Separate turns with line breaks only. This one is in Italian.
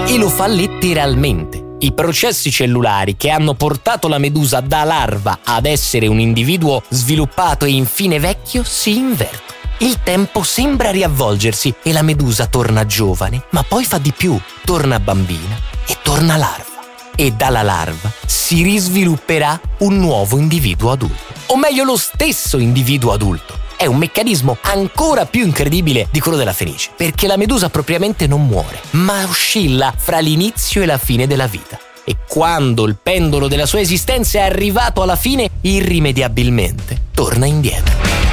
E lo fa letteralmente. I processi cellulari che hanno portato la medusa da larva ad essere un individuo sviluppato e infine vecchio si invertono. Il tempo sembra riavvolgersi e la medusa torna giovane, ma poi fa di più, torna bambina e torna larva. E dalla larva si risvilupperà un nuovo individuo adulto. O meglio, lo stesso individuo adulto. È un meccanismo ancora più incredibile di quello della fenice, perché la medusa propriamente non muore, ma oscilla fra l'inizio e la fine della vita. E quando il pendolo della sua esistenza è arrivato alla fine, irrimediabilmente torna indietro.